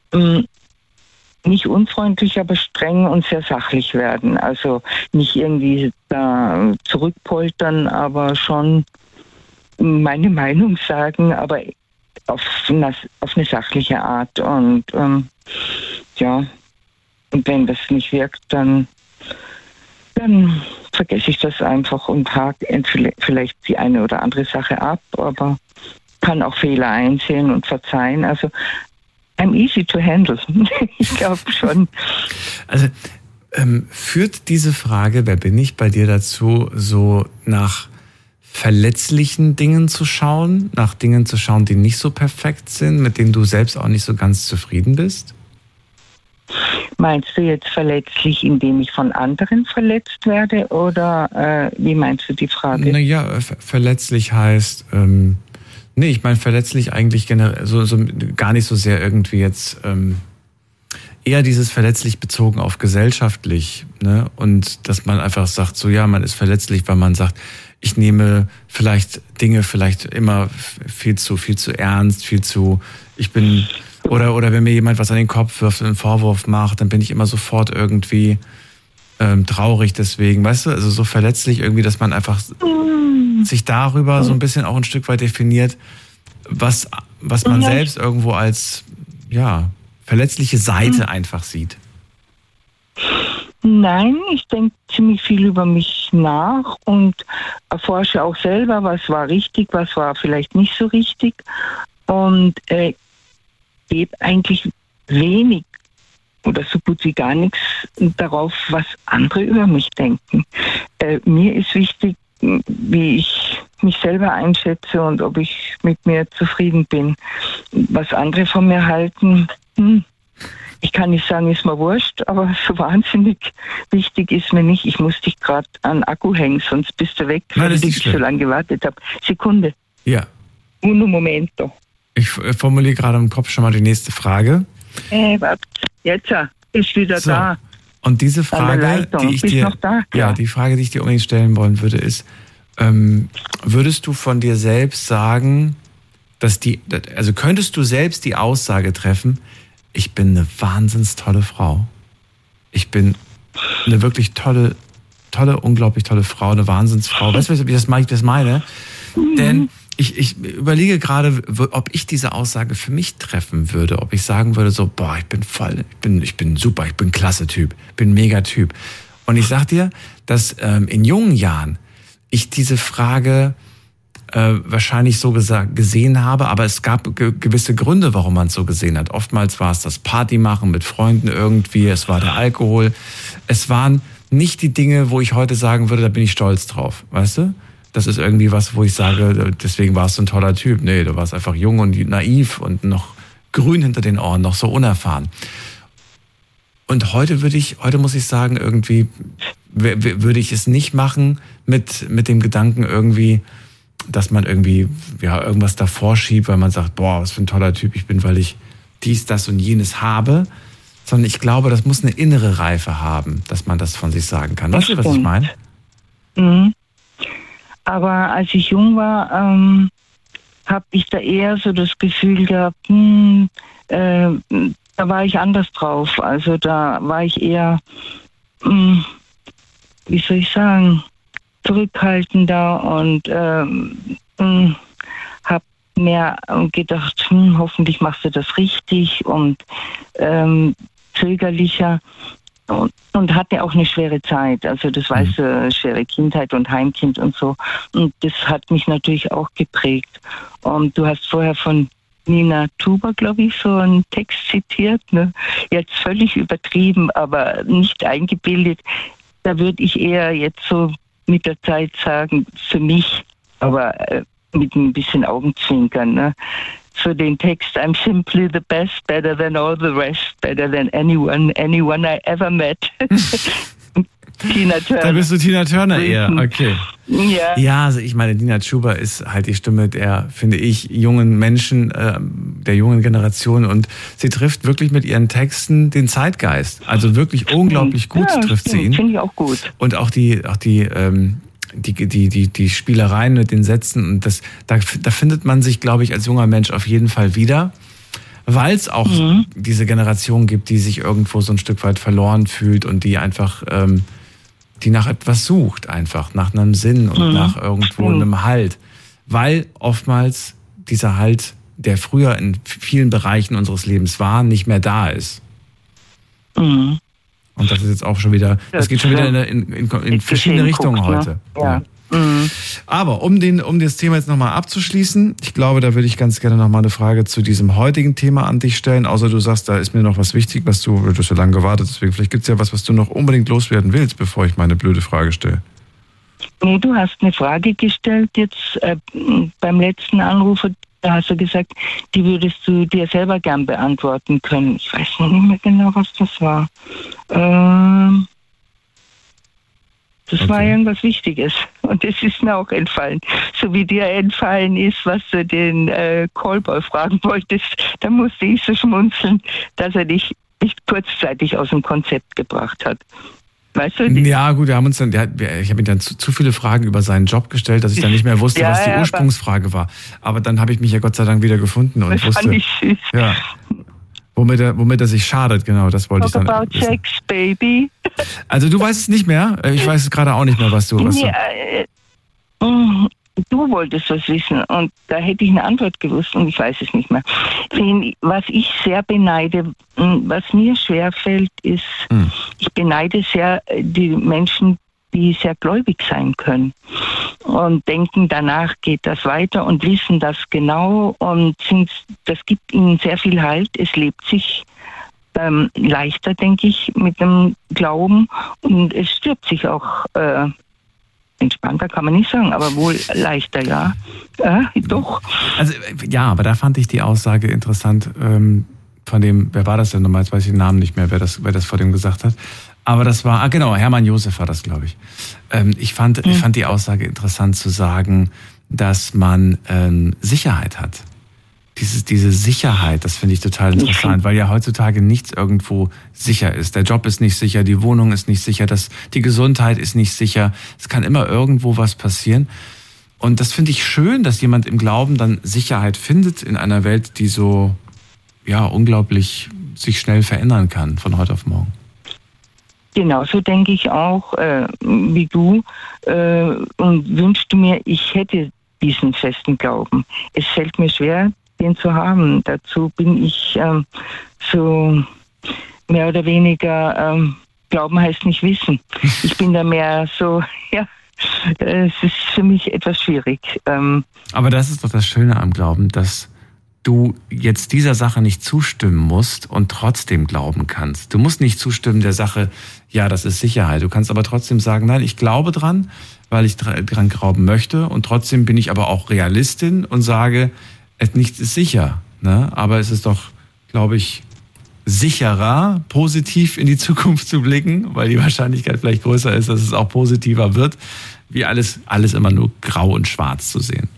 nicht unfreundlich, aber streng und sehr sachlich werden. Also nicht irgendwie da zurückpoltern, aber schon meine Meinung sagen, aber auf eine sachliche Art. Und ja, und wenn das nicht wirkt, dann vergesse ich das einfach und hake vielleicht die eine oder andere Sache ab, aber kann auch Fehler einsehen und verzeihen. Also I'm easy to handle. Ich glaube schon. Also führt diese Frage, wer bin ich, bei dir dazu, so nach verletzlichen Dingen zu schauen, nach Dingen zu schauen, die nicht so perfekt sind, mit denen du selbst auch nicht so ganz zufrieden bist? Meinst du jetzt verletzlich, indem ich von anderen verletzt werde, oder wie meinst du die Frage? Naja, verletzlich heißt, ich meine verletzlich eigentlich generell, so gar nicht so sehr irgendwie jetzt, eher dieses verletzlich bezogen auf gesellschaftlich, ne? Und dass man einfach sagt, so ja, man ist verletzlich, weil man sagt, ich nehme Dinge immer viel zu ernst, oder wenn mir jemand was an den Kopf wirft und einen Vorwurf macht, dann bin ich immer sofort irgendwie traurig deswegen, weißt du, also so verletzlich irgendwie, dass man einfach sich darüber so ein bisschen auch ein Stück weit definiert, was man selbst irgendwo als, ja, verletzliche Seite einfach sieht. Nein, ich denke ziemlich viel über mich nach und erforsche auch selber, was war richtig, was war vielleicht nicht so richtig, und gebe eigentlich wenig oder so gut wie gar nichts darauf, was andere über mich denken. Mir ist wichtig, wie ich mich selber einschätze und ob ich mit mir zufrieden bin. Was andere von mir halten, ich kann nicht sagen, ist mir wurscht, aber so wahnsinnig wichtig ist mir nicht. Ich muss dich gerade an Akku hängen, sonst bist du weg, weil ich so lange gewartet habe. Sekunde. Ja. Uno momento. Ich formuliere gerade im Kopf schon mal die nächste Frage. Warte, jetzt ist wieder so. Da. Und diese Frage, die ich dir, noch da? Ja, die Frage, die ich dir unbedingt stellen wollen würde, ist, würdest du von dir selbst sagen, also könntest du selbst die Aussage treffen, ich bin eine wahnsinns tolle Frau. Ich bin eine wirklich tolle, unglaublich tolle Frau, eine Wahnsinnsfrau. Weißt du, wie ich das meine? Denn ich überlege gerade, ob ich diese Aussage für mich treffen würde, ob ich sagen würde so, boah, ich bin super, ich bin klasse Typ, bin mega Typ. Und ich sag dir, dass in jungen Jahren ich diese Frage wahrscheinlich so gesehen habe, aber es gab gewisse Gründe, warum man es so gesehen hat. Oftmals war es das Party machen mit Freunden irgendwie, es war der Alkohol, es waren nicht die Dinge, wo ich heute sagen würde, da bin ich stolz drauf, weißt du? Das ist irgendwie was, wo ich sage, deswegen warst du ein toller Typ. Nee, du warst einfach jung und naiv und noch grün hinter den Ohren, noch so unerfahren. Und heute muss ich sagen, irgendwie würde ich es nicht machen mit dem Gedanken irgendwie, dass man irgendwie irgendwas davor schiebt, weil man sagt, boah, was für ein toller Typ ich bin, weil ich dies, das und jenes habe. Sondern ich glaube, das muss eine innere Reife haben, dass man das von sich sagen kann. Weißt du, was ich meine? Mhm. Aber als ich jung war, habe ich da eher so das Gefühl gehabt, da war ich anders drauf. Also da war ich eher, wie soll ich sagen, zurückhaltender und habe mehr gedacht, hoffentlich machst du das richtig und zögerlicher und hatte auch eine schwere Zeit. Also das weißt du, schwere Kindheit und Heimkind und so. Und das hat mich natürlich auch geprägt. Und du hast vorher von Nina Chuba, glaube ich, so einen Text zitiert, ne? Jetzt völlig übertrieben, aber nicht eingebildet. Da würde ich eher jetzt so mit der Zeit sagen, für mich, aber mit ein bisschen Augenzwinkern, ne? So den Text, I'm simply the best, better than all the rest, better than anyone I ever met. Tina Turner. Da bist du Tina Turner eher, okay. Ja. Ja, also ich meine, Nina Chuba ist halt die Stimme der, finde ich, jungen Menschen, der jungen Generation, und sie trifft wirklich mit ihren Texten den Zeitgeist. Also wirklich unglaublich gut trifft sie ihn. Finde ich auch gut. Und auch die Spielereien mit den Sätzen, und da findet man sich, glaube ich, als junger Mensch auf jeden Fall wieder, weil es auch diese Generation gibt, die sich irgendwo so ein Stück weit verloren fühlt und die einfach, die nach etwas sucht, einfach nach einem Sinn und nach irgendwo einem Halt, weil oftmals dieser Halt, der früher in vielen Bereichen unseres Lebens war, nicht mehr da ist. Und das ist jetzt auch schon wieder, das geht schon wieder in verschiedene Richtungen heute. Ja. Aber um das Thema jetzt nochmal abzuschließen, ich glaube, da würde ich ganz gerne nochmal eine Frage zu diesem heutigen Thema an dich stellen, außer du sagst, da ist mir noch was wichtig, du hast ja lange gewartet, deswegen vielleicht gibt es ja was du noch unbedingt loswerden willst, bevor ich meine blöde Frage stelle. Nee, du hast eine Frage gestellt jetzt beim letzten Anrufer. Da hast du gesagt, die würdest du dir selber gern beantworten können. Ich weiß noch nicht mehr genau, was das war. Das war irgendwas Wichtiges. Und es ist mir auch entfallen. So wie dir entfallen ist, was du den Callboy fragen wolltest, da musste ich so schmunzeln, dass er dich nicht kurzzeitig aus dem Konzept gebracht hat. Weißt du? Ja, gut, ich habe ihm dann zu viele Fragen über seinen Job gestellt, dass ich dann nicht mehr wusste, was die Ursprungsfrage war. Aber dann habe ich mich ja Gott sei Dank wieder gefunden und wusste, fand ich süß. Ja, womit er sich schadet, genau, das wollte ich dann Talk about wissen. sex, baby. Also du weißt es nicht mehr? Ich weiß es gerade auch nicht mehr, was du... Du wolltest was wissen und da hätte ich eine Antwort gewusst und ich weiß es nicht mehr. Was ich sehr beneide, was mir schwerfällt, ist, ich beneide sehr die Menschen, die sehr gläubig sein können und denken, danach geht das weiter und wissen das genau und das gibt ihnen sehr viel Halt. Es lebt sich leichter, denke ich, mit dem Glauben und es stirbt sich auch entspannter, kann man nicht sagen, aber wohl leichter, ja. Doch. Also ja, aber da fand ich die Aussage interessant von dem, wer war das denn nochmal? Jetzt weiß ich den Namen nicht mehr, wer das vor dem gesagt hat. Aber das war, genau, Hermann Josef war das, glaube ich. Ich fand die Aussage interessant zu sagen, dass man Sicherheit hat. Diese Sicherheit, das finde ich total interessant, weil ja heutzutage nichts irgendwo sicher ist. Der Job ist nicht sicher, die Wohnung ist nicht sicher, die Gesundheit ist nicht sicher. Es kann immer irgendwo was passieren. Und das finde ich schön, dass jemand im Glauben dann Sicherheit findet in einer Welt, die so unglaublich sich schnell verändern kann von heute auf morgen. Genau, so denke ich auch wie du und wünschte mir, ich hätte diesen festen Glauben. Es fällt mir schwer, den zu haben. Dazu bin ich so mehr oder weniger, Glauben heißt nicht wissen. Ich bin da mehr so, es ist für mich etwas schwierig. Aber das ist doch das Schöne am Glauben, dass du jetzt dieser Sache nicht zustimmen musst und trotzdem glauben kannst. Du musst nicht zustimmen der Sache, ja, das ist Sicherheit. Du kannst aber trotzdem sagen, nein, ich glaube dran, weil ich dran glauben möchte und trotzdem bin ich aber auch Realistin und sage, nichts ist sicher, ne? Aber es ist doch, glaube ich, sicherer, positiv in die Zukunft zu blicken, weil die Wahrscheinlichkeit vielleicht größer ist, dass es auch positiver wird, wie alles immer nur grau und schwarz zu sehen.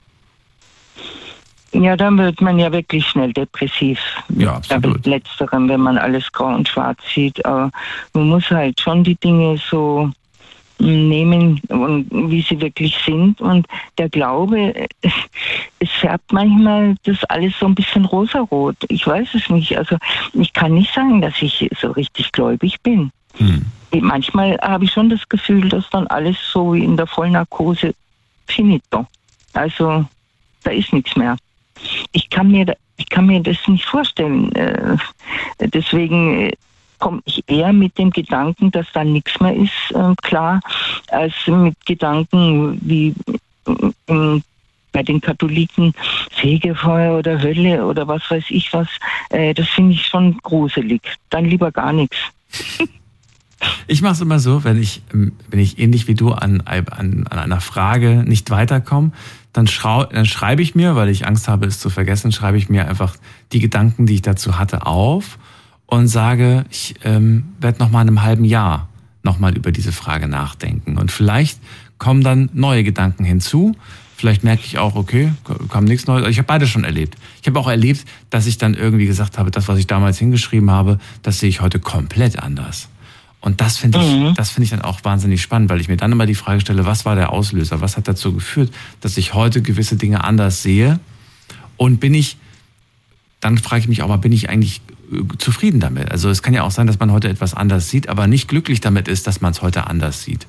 Ja, dann wird man ja wirklich schnell depressiv. Ja, absolut. Letzterem, wenn man alles grau und schwarz sieht. Aber man muss halt schon die Dinge so nehmen, wie sie wirklich sind. Und der Glaube, es färbt manchmal das alles so ein bisschen rosarot. Ich weiß es nicht. Also ich kann nicht sagen, dass ich so richtig gläubig bin. Manchmal habe ich schon das Gefühl, dass dann alles so wie in der Vollnarkose finito. Also da ist nichts mehr. ich kann mir das nicht vorstellen. Deswegen komme ich eher mit dem Gedanken, dass da nichts mehr ist, klar, als mit Gedanken wie bei den Katholiken Fegefeuer oder Hölle oder was weiß ich was. Das finde ich schon gruselig. Dann lieber gar nichts. Ich mache es immer so, wenn ich ähnlich wie du an einer Frage nicht weiterkomme, dann schreibe ich mir, weil ich Angst habe, es zu vergessen, schreibe ich mir einfach die Gedanken, die ich dazu hatte, auf und sage, ich werde noch mal in einem halben Jahr noch mal über diese Frage nachdenken. Und vielleicht kommen dann neue Gedanken hinzu. Vielleicht merke ich auch, okay, kam nichts Neues. Ich habe beides schon erlebt. Ich habe auch erlebt, dass ich dann irgendwie gesagt habe, das, was ich damals hingeschrieben habe, das sehe ich heute komplett anders. Und das finde ich dann auch wahnsinnig spannend, weil ich mir dann immer die Frage stelle, was war der Auslöser? Was hat dazu geführt, dass ich heute gewisse Dinge anders sehe? Und dann frage ich mich auch mal, bin ich eigentlich zufrieden damit? Also es kann ja auch sein, dass man heute etwas anders sieht, aber nicht glücklich damit ist, dass man es heute anders sieht.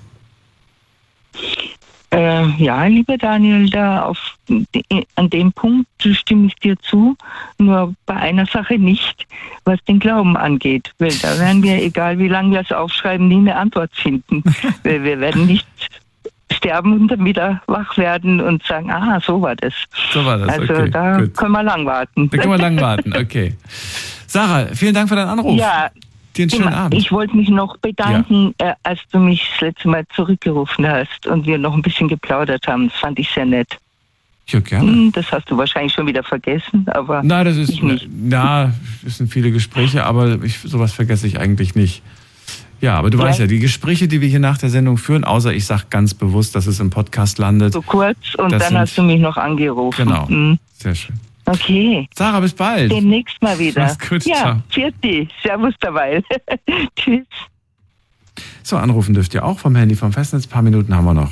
Ja, lieber Daniel, an dem Punkt stimme ich dir zu, nur bei einer Sache nicht, was den Glauben angeht. Weil da werden wir, egal wie lange wir es aufschreiben, nie eine Antwort finden. Wir werden nicht sterben und dann wieder wach werden und sagen, so war das. So war das, also okay, da gut. Können wir lang warten. Da können wir lang warten, okay. Sarah, vielen Dank für deinen Anruf. Ja. Dir einen schönen Abend. Ich wollte mich noch bedanken, als du mich das letzte Mal zurückgerufen hast und wir noch ein bisschen geplaudert haben. Das fand ich sehr nett. Ja, gerne. Das hast du wahrscheinlich schon wieder vergessen, aber nein, das ist ich nicht. Das sind viele Gespräche, aber sowas vergesse ich eigentlich nicht. Ja, aber du weißt ja, die Gespräche, die wir hier nach der Sendung führen, außer ich sage ganz bewusst, dass es im Podcast landet. So kurz und dann hast du mich noch angerufen. Genau, sehr schön. Okay. Sarah, bis bald. Demnächst mal wieder. Mach's gut, ja, Pfiat. Servus dabei. Tschüss. So, anrufen dürft ihr auch vom Handy, vom Festnetz. Ein paar Minuten haben wir noch.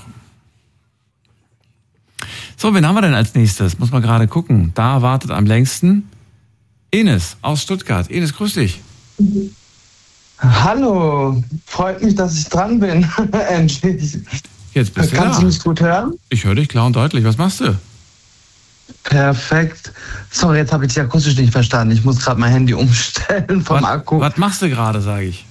So, wen haben wir denn als nächstes? Muss man gerade gucken. Da wartet am längsten Enes aus Stuttgart. Enes, grüß dich. Hallo, freut mich, dass ich dran bin. Endlich. Jetzt bist du Kannst da. du mich gut hören? Ich höre dich klar und deutlich. Was machst du? Perfekt. Sorry, jetzt habe ich dich akustisch nicht verstanden. Ich muss gerade mein Handy umstellen vom Akku. Was machst du gerade, sage ich?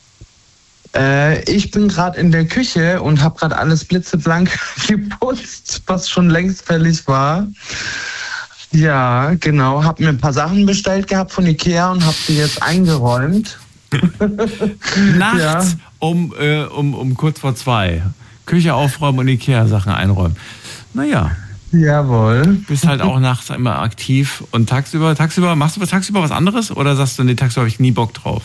Ich bin gerade in der Küche und habe gerade alles blitzeblank geputzt, was schon längst fällig war. Ja, genau. Habe mir ein paar Sachen bestellt gehabt von Ikea und habe die jetzt eingeräumt. Nachts um kurz vor 2. Küche aufräumen und Ikea-Sachen einräumen. Naja. Jawohl. Bist halt auch nachts immer aktiv und tagsüber machst du tagsüber was anderes oder sagst du, nee, tagsüber habe ich nie Bock drauf?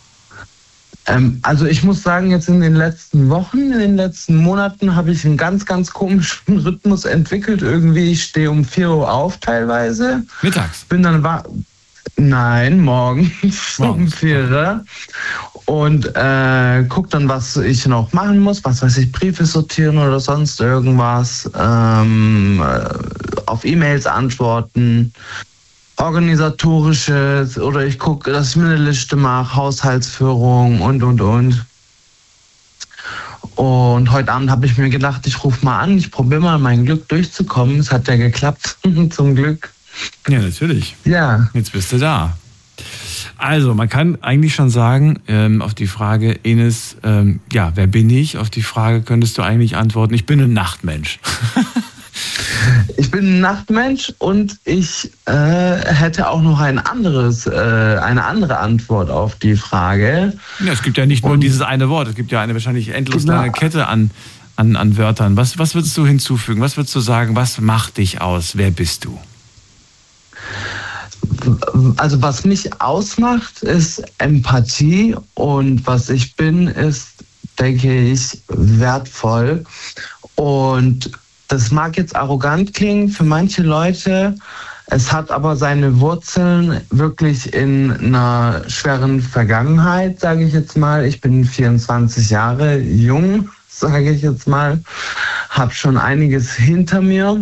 Also ich muss sagen, jetzt in den letzten Wochen, in den letzten Monaten habe ich einen ganz, ganz komischen Rhythmus entwickelt. Irgendwie, ich stehe um 4 Uhr auf teilweise. Mittags? Nein, morgens um 4 Uhr. Und guck dann, was ich noch machen muss, was weiß ich, Briefe sortieren oder sonst irgendwas, auf E-Mails antworten, organisatorisches, oder ich gucke, dass ich mir eine Liste mache, Haushaltsführung und. Und heute Abend habe ich mir gedacht, ich rufe mal an, ich probiere mal mein Glück durchzukommen. Es hat ja geklappt, zum Glück. Ja, natürlich. Ja. Jetzt bist du da. Also, man kann eigentlich schon sagen, auf die Frage, Enes, wer bin ich? Auf die Frage könntest du eigentlich antworten, ich bin ein Nachtmensch. Ich bin ein Nachtmensch und ich hätte auch noch eine andere Antwort auf die Frage. Ja, es gibt ja nicht nur dieses eine Wort, es gibt ja eine wahrscheinlich endlos lange Kette an Wörtern. Was würdest du hinzufügen? Was würdest du sagen, was macht dich aus? Wer bist du? Also was mich ausmacht, ist Empathie, und was ich bin, ist, denke ich, wertvoll. Und das mag jetzt arrogant klingen für manche Leute, es hat aber seine Wurzeln wirklich in einer schweren Vergangenheit, sage ich jetzt mal. Ich bin 24 Jahre jung, sage ich jetzt mal, habe schon einiges hinter mir.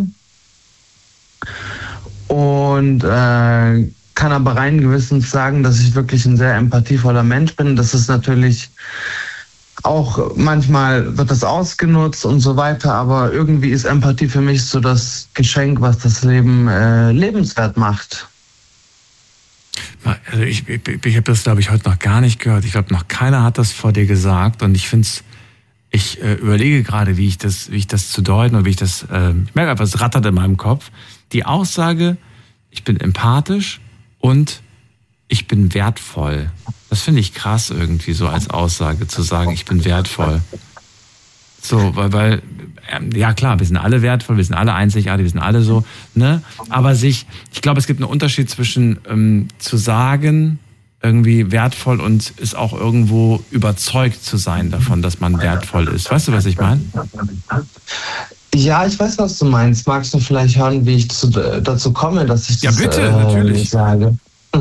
Und kann aber rein gewissens sagen, dass ich wirklich ein sehr empathievoller Mensch bin. Das ist natürlich auch manchmal wird das ausgenutzt und so weiter, aber irgendwie ist Empathie für mich so das Geschenk, was das Leben lebenswert macht. Also ich habe das, glaube ich, heute noch gar nicht gehört. Ich glaube, noch keiner hat das vor dir gesagt und ich überlege gerade, wie ich das zu deuten und ich merke einfach, es rattert in meinem Kopf. Die Aussage, ich bin empathisch und ich bin wertvoll. Das finde ich krass irgendwie so als Aussage zu sagen, ich bin wertvoll. So, weil ja klar, wir sind alle wertvoll, wir sind alle einzigartig, wir sind alle so, ne? Aber ich glaube, es gibt einen Unterschied zwischen zu sagen, irgendwie wertvoll und ist auch irgendwo überzeugt zu sein davon, dass man wertvoll ist. Weißt du, was ich meine? Ja, ich weiß, was du meinst. Magst du vielleicht hören, wie ich dazu komme, dass ich das natürlich sage?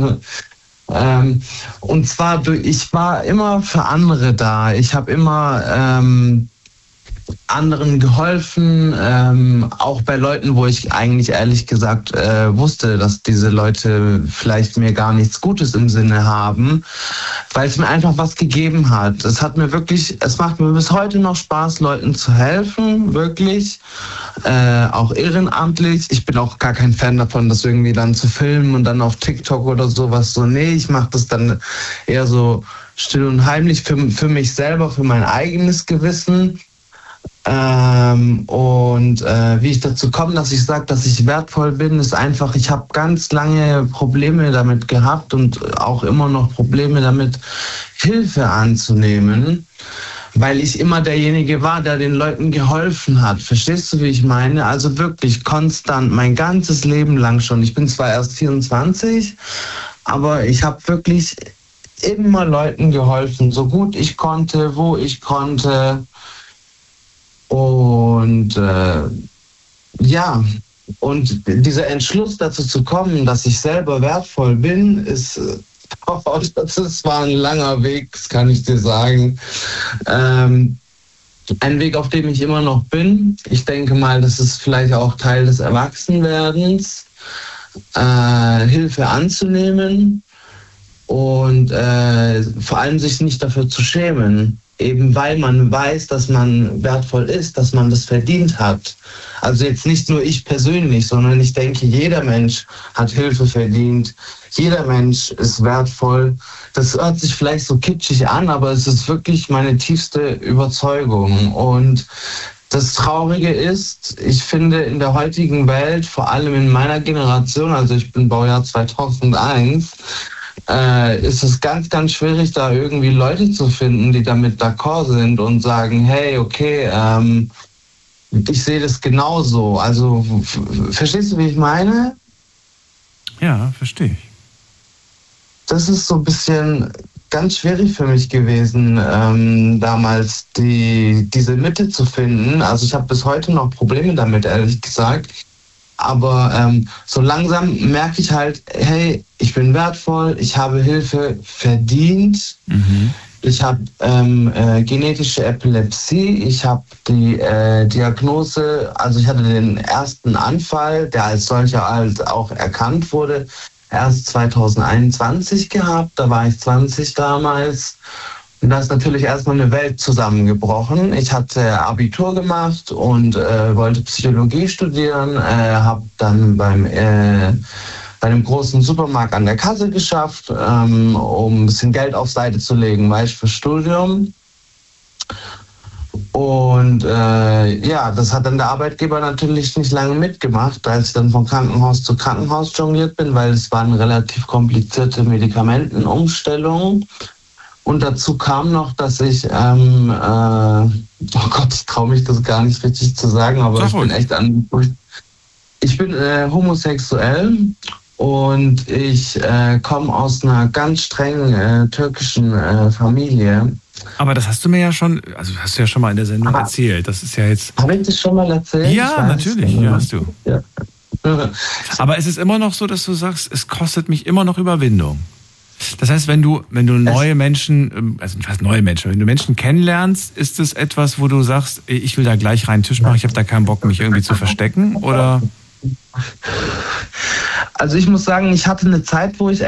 Und zwar, ich war immer für andere da. Ich habe immer anderen geholfen, auch bei Leuten, wo ich eigentlich ehrlich gesagt wusste, dass diese Leute vielleicht mir gar nichts Gutes im Sinne haben, weil es mir einfach was gegeben hat. Es macht mir bis heute noch Spaß, Leuten zu helfen, wirklich, auch ehrenamtlich. Ich bin auch gar kein Fan davon, das irgendwie dann zu filmen und dann auf TikTok oder sowas so. Nee, ich mache das dann eher so still und heimlich für mich selber, für mein eigenes Gewissen. Wie ich dazu komme, dass ich sage, dass ich wertvoll bin, ist einfach, ich habe ganz lange Probleme damit gehabt und auch immer noch Probleme damit, Hilfe anzunehmen, weil ich immer derjenige war, der den Leuten geholfen hat. Verstehst du, wie ich meine? Also wirklich konstant, mein ganzes Leben lang schon. Ich bin zwar erst 24, aber ich habe wirklich immer Leuten geholfen, so gut ich konnte, wo ich konnte. Und und dieser Entschluss dazu zu kommen, dass ich selber wertvoll bin, das war ein langer Weg, das kann ich dir sagen. Ein Weg, auf dem ich immer noch bin. Ich denke mal, das ist vielleicht auch Teil des Erwachsenwerdens, Hilfe anzunehmen und vor allem sich nicht dafür zu schämen. Eben weil man weiß, dass man wertvoll ist, dass man das verdient hat. Also jetzt nicht nur ich persönlich, sondern ich denke, jeder Mensch hat Hilfe verdient. Jeder Mensch ist wertvoll. Das hört sich vielleicht so kitschig an, aber es ist wirklich meine tiefste Überzeugung. Und das Traurige ist, ich finde in der heutigen Welt, vor allem in meiner Generation, also ich bin Baujahr 2001, ist es ganz, ganz schwierig, da irgendwie Leute zu finden, die damit d'accord sind und sagen, hey, okay, ich sehe das genauso. Also, verstehst du, wie ich meine? Ja, verstehe ich. Das ist so ein bisschen ganz schwierig für mich gewesen, damals diese Mitte zu finden. Also ich habe bis heute noch Probleme damit, ehrlich gesagt. Aber so langsam merke ich halt, hey, ich bin wertvoll, ich habe Hilfe verdient. Mhm. Ich habe genetische Epilepsie, ich habe die Diagnose, also ich hatte den ersten Anfall, der als solcher halt auch erkannt wurde, erst 2021 gehabt, da war ich 20 damals. Und da ist natürlich erstmal eine Welt zusammengebrochen. Ich hatte Abitur gemacht und wollte Psychologie studieren, habe dann bei einem großen Supermarkt an der Kasse geschafft, um ein bisschen Geld auf Seite zu legen, weil ich fürs Studium. Und das hat dann der Arbeitgeber natürlich nicht lange mitgemacht, als ich dann von Krankenhaus zu Krankenhaus jongliert bin, weil es war eine relativ komplizierte Medikamentenumstellung. Und dazu kam noch, dass ich, ich traue mich das gar nicht richtig zu sagen, aber ich bin homosexuell und ich komme aus einer ganz strengen türkischen Familie. Aber das hast du mir ja schon, also hast du ja schon mal in der Sendung erzählt. Das ist ja jetzt. Habe ich das schon mal erzählt? Ja, natürlich, ja, hast du. Ja. Aber es ist immer noch so, dass du sagst, es kostet mich immer noch Überwindung. Das heißt, wenn du neue Menschen, wenn du Menschen kennenlernst, ist es etwas, wo du sagst, ich will da gleich rein Tisch machen, ich habe da keinen Bock, mich irgendwie zu verstecken, oder? Also ich muss sagen, ich hatte eine Zeit, wo das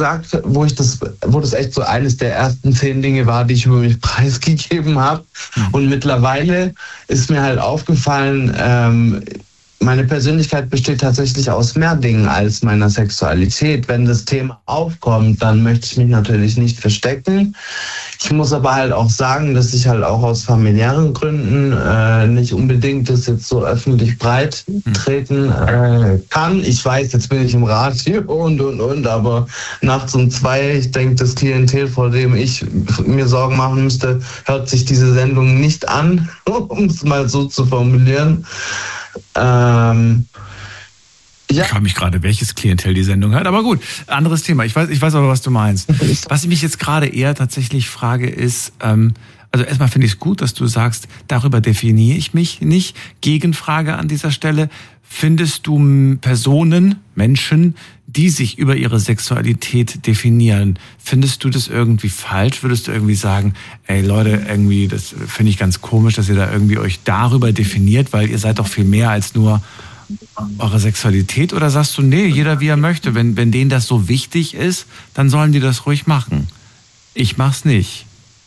echt so eines der ersten 10 Dinge war, die ich über mich preisgegeben habe. Und mittlerweile ist mir halt aufgefallen, meine Persönlichkeit besteht tatsächlich aus mehr Dingen als meiner Sexualität. Wenn das Thema aufkommt, dann möchte ich mich natürlich nicht verstecken. Ich muss aber halt auch sagen, dass ich halt auch aus familiären Gründen nicht unbedingt das jetzt so öffentlich breit treten kann. Ich weiß, jetzt bin ich im Radio und, aber nachts um 2, ich denke, das Klientel, vor dem ich mir Sorgen machen müsste, hört sich diese Sendung nicht an, um es mal so zu formulieren. Ja. Ich frage mich gerade, welches Klientel die Sendung hat. Aber gut, anderes Thema. Ich weiß aber, was du meinst. Was ich mich jetzt gerade eher tatsächlich frage, ist, also erstmal finde ich es gut, dass du sagst, darüber definiere ich mich nicht. Gegenfrage an dieser Stelle. Findest du Menschen, die sich über ihre Sexualität definieren, findest du das irgendwie falsch? Würdest du irgendwie sagen, ey Leute, irgendwie, das finde ich ganz komisch, dass ihr da irgendwie euch darüber definiert, weil ihr seid doch viel mehr als nur eure Sexualität? Oder sagst du, nee, jeder wie er möchte, wenn denen das so wichtig ist, dann sollen die das ruhig machen. Ich mach's nicht.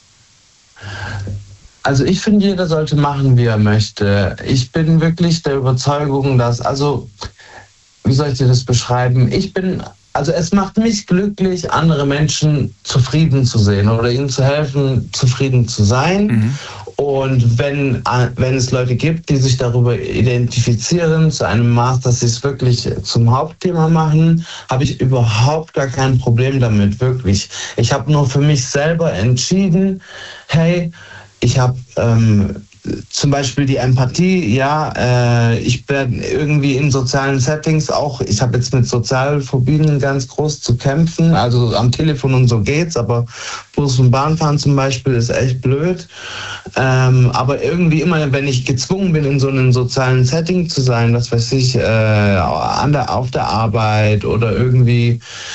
Also ich finde, jeder sollte machen, wie er möchte. Ich bin wirklich der Überzeugung, dass, wie soll ich dir das beschreiben? Es macht mich glücklich, andere Menschen zufrieden zu sehen oder ihnen zu helfen, zufrieden zu sein. Mhm. Und wenn es Leute gibt, die sich darüber identifizieren, zu einem Maß, dass sie es wirklich zum Hauptthema machen, habe ich überhaupt gar kein Problem damit, wirklich. Ich habe nur für mich selber entschieden, hey, ich habe zum Beispiel die Empathie, ich bin irgendwie in sozialen Settings auch, ich habe jetzt mit Sozialphobien ganz groß zu kämpfen, also am Telefon und so geht's, aber Bus- und Bahnfahren zum Beispiel ist echt blöd. Aber irgendwie immer, wenn ich gezwungen bin, in so einem sozialen Setting zu sein, was weiß ich, auf der Arbeit oder irgendwie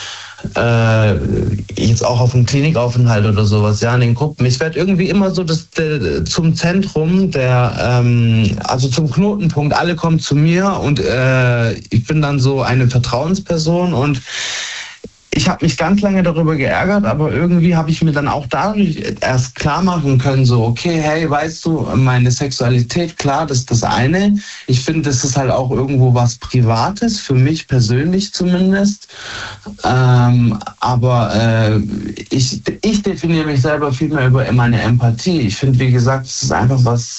jetzt auch auf einem Klinikaufenthalt oder sowas, in den Gruppen. Ich werde irgendwie immer so zum Zentrum, also zum Knotenpunkt. Alle kommen zu mir und ich bin dann so eine Vertrauensperson und ich habe mich ganz lange darüber geärgert, aber irgendwie habe ich mir dann auch dadurch erst klar machen können, so, okay, hey, weißt du, meine Sexualität, klar, das ist das eine. Ich finde, das ist halt auch irgendwo was Privates, für mich persönlich zumindest. Aber ich definiere mich selber viel mehr über meine Empathie. Ich finde, wie gesagt, es ist einfach was,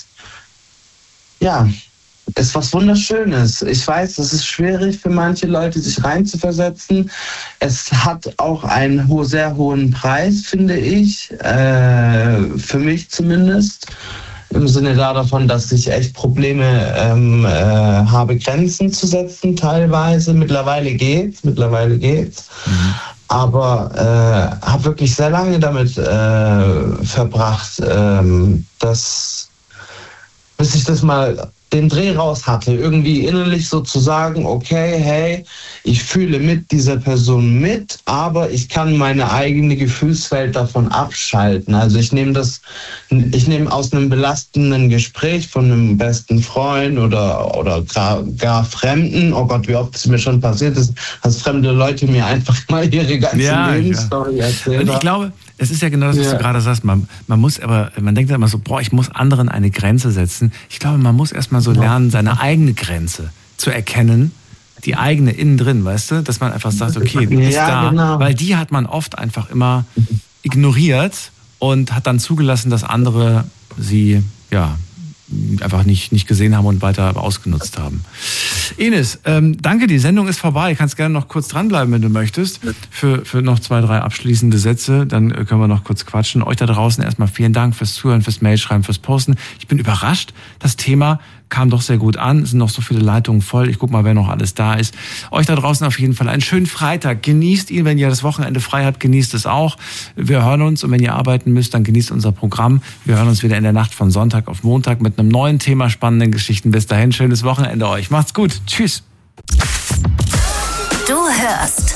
ist was Wunderschönes. Ich weiß, es ist schwierig für manche Leute, sich reinzuversetzen. Es hat auch einen sehr hohen Preis, finde ich, für mich zumindest. Im Sinne davon, dass ich echt Probleme habe, Grenzen zu setzen teilweise. Mittlerweile geht's. Mhm. Aber habe wirklich sehr lange damit verbracht, bis ich das mal den Dreh raus hatte, irgendwie innerlich so zu sagen, okay, hey, ich fühle mit dieser Person mit, aber ich kann meine eigene Gefühlswelt davon abschalten. Also ich nehme aus einem belastenden Gespräch von einem besten Freund oder gar Fremden, oh Gott, wie oft es mir schon passiert ist, dass fremde Leute mir einfach mal ihre ganze Lebensstory erzählen. Und ich glaube, es ist ja genau das, was du gerade sagst. Man denkt immer so, ich muss anderen eine Grenze setzen. Ich glaube, man muss erstmal so lernen, seine eigene Grenze zu erkennen, die eigene innen drin, weißt du, dass man einfach sagt, okay, die ist da, genau. Weil die hat man oft einfach immer ignoriert und hat dann zugelassen, dass andere sie, einfach nicht gesehen haben und weiter ausgenutzt haben. Ines, danke, die Sendung ist vorbei. Du kannst gerne noch kurz dranbleiben, wenn du möchtest, für noch 2, 3 abschließende Sätze. Dann können wir noch kurz quatschen. Euch da draußen erstmal vielen Dank fürs Zuhören, fürs Mailschreiben, fürs Posten. Ich bin überrascht. Das Thema kam doch sehr gut an. Es sind noch so viele Leitungen voll. Ich guck mal, wer noch alles da ist. Euch da draußen auf jeden Fall einen schönen Freitag. Genießt ihn, wenn ihr das Wochenende frei habt, genießt es auch. Wir hören uns und wenn ihr arbeiten müsst, dann genießt unser Programm. Wir hören uns wieder in der Nacht von Sonntag auf Montag mit einem neuen Thema, spannenden Geschichten. Bis dahin, schönes Wochenende euch. Macht's gut. Tschüss. Du hörst